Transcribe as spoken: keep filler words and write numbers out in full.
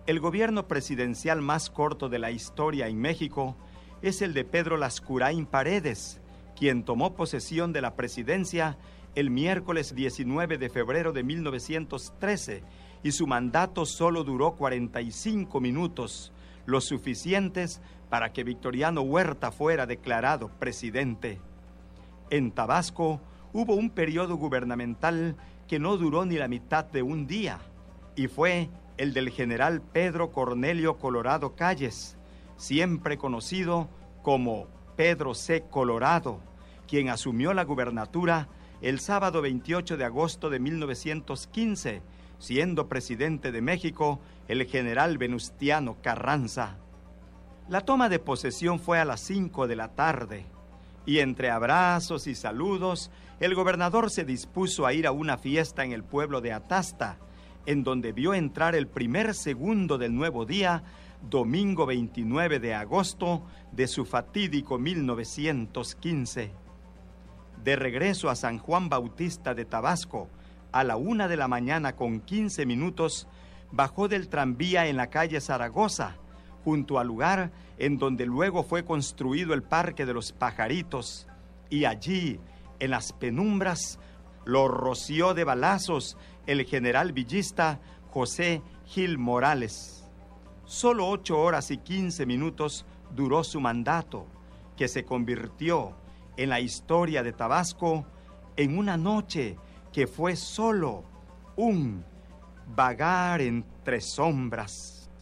El gobierno presidencial más corto de la historia en México es el de Pedro Lascurain Paredes, quien tomó posesión de la presidencia el miércoles diecinueve de febrero de mil novecientos trece, y su mandato solo duró cuarenta y cinco minutos, los suficientes para que Victoriano Huerta fuera declarado presidente. En Tabasco hubo un periodo gubernamental que no duró ni la mitad de un día, y fue el del general Pedro Cornelio Colorado Calles, siempre conocido como Pedro C. Colorado, quien asumió la gubernatura el sábado veintiocho de agosto de mil novecientos quince, siendo presidente de México el general Venustiano Carranza. La toma de posesión fue a las cinco de la tarde, y entre abrazos y saludos, el gobernador se dispuso a ir a una fiesta en el pueblo de Atasta, en donde vio entrar el primer segundo del nuevo día, domingo veintinueve de agosto de su fatídico mil novecientos quince. De regreso a San Juan Bautista de Tabasco, a la una de la mañana con quince minutos, bajó del tranvía en la calle Zaragoza, junto al lugar en donde luego fue construido el Parque de los Pajaritos, y allí, en las penumbras, lo roció de balazos el general villista José Gil Morales. Solo ocho horas y quince minutos duró su mandato, que se convirtió en la historia de Tabasco en una noche que fue solo un vagar entre sombras.